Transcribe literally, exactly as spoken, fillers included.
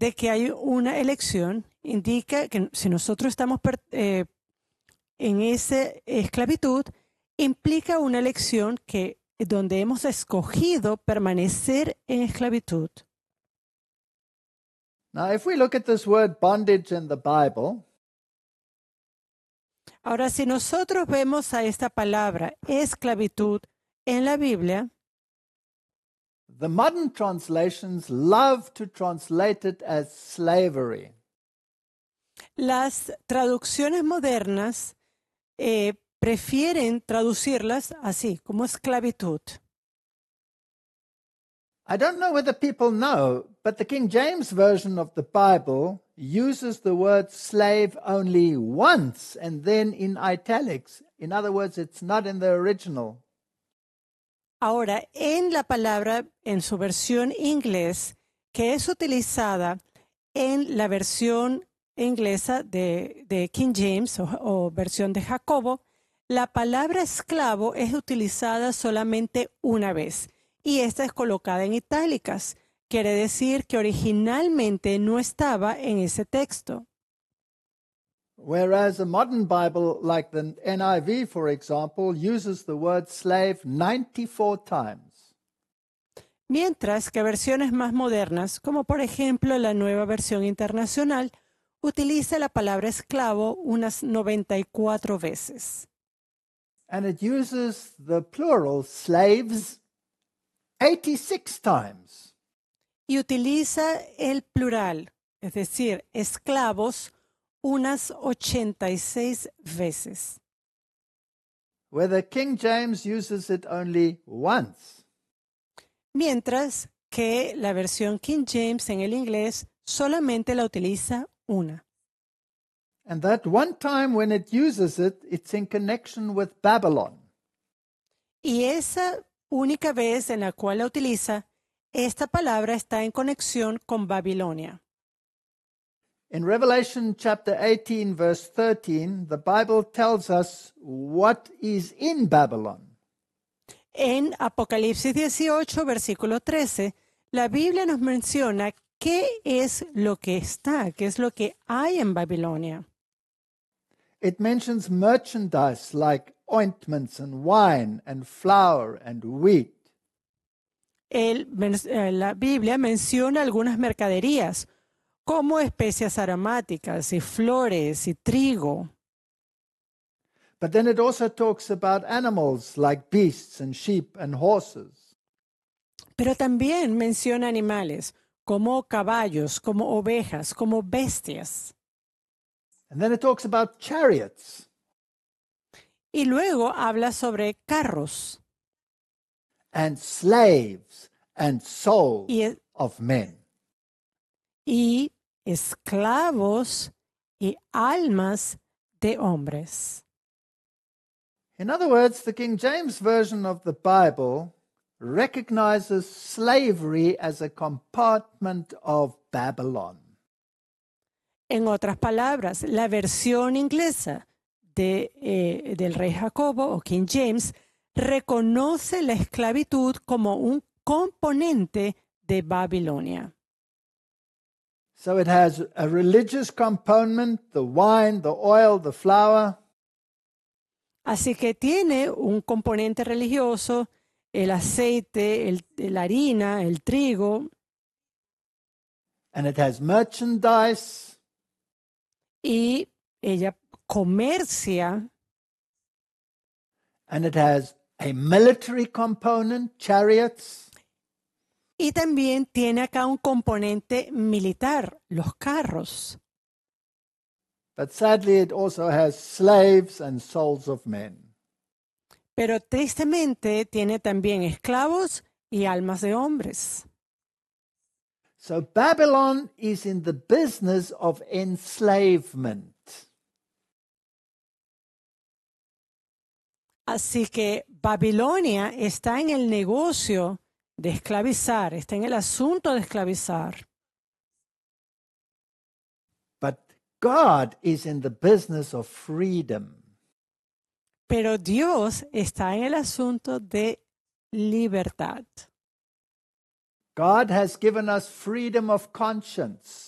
de que hay una elección, indica que si nosotros estamos per- eh, en esa esclavitud, implica una elección que donde hemos escogido permanecer en esclavitud. Now, if we look at this word bondage in the Bible, Ahora, si nosotros vemos a esta palabra esclavitud en la Biblia, the modern translations love to translate it as slavery. las traducciones modernas eh, prefieren traducirlas así, como esclavitud. I don't know whether people know, but the King James Version of the Bible uses the word slave only once and then in italics. In other words, it's not in the original. Ahora, en la palabra, en su versión inglés, que es utilizada en la versión inglesa de, de King James o, o versión de Jacobo, la palabra esclavo es utilizada solamente una vez y esta es colocada en itálicas. Quiere decir que originalmente no estaba en ese texto. Whereas a modern Bible like the N I V, for example, uses the word slave ninety-four times. Mientras que versiones más modernas, como por ejemplo la nueva versión internacional, utiliza la palabra esclavo unas noventa y cuatro veces. And it uses the plural slaves eighty-six times. Y utiliza el plural, es decir, esclavos, unas ochenta y seis veces. Where the King James uses it only once. Mientras que la versión King James en el inglés solamente la utiliza una. And that one time when it uses it, it's in connection with Babylon. Y esa única vez en la cual la utiliza, esta palabra está en conexión con Babilonia. In Revelation chapter eighteen, verse thirteen, the Bible tells us what is in Babylon. En Apocalipsis dieciocho, versículo trece, la Biblia nos menciona qué es lo que está, qué es lo que hay en Babilonia. It mentions merchandise like ointments and wine and flour and wheat. El, la Biblia menciona algunas mercaderías, como especias aromáticas y flores y trigo. But then it also talks about animals like beasts and sheep and horses. Pero también menciona animales, como caballos, como ovejas, como bestias. And then it talks about chariots. Y luego habla sobre carros. And slaves and souls y, of men. Y esclavos y almas de hombres. In other words, the King James Version of the Bible recognizes slavery as a compartment of Babylon. En otras palabras, la versión inglesa de, eh, del rey Jacobo o King James reconoce la esclavitud como un componente de Babilonia. So it has a religious component, the wine, the oil, the flour. Así que tiene un componente religioso, el aceite, el, la harina, el trigo. And it has merchandise. Y ella comercia. And it has a military component, chariots. Y también tiene acá un componente militar, los carros. But sadly it also has slaves and souls of men. Pero tristemente tiene también esclavos y almas de hombres. So Babylon is in the business of enslavement. Así que Babilonia está en el negocio de esclavizar, está en el asunto de esclavizar. But God is in the business of freedom. Pero Dios está en el asunto de libertad. God has given us freedom of conscience.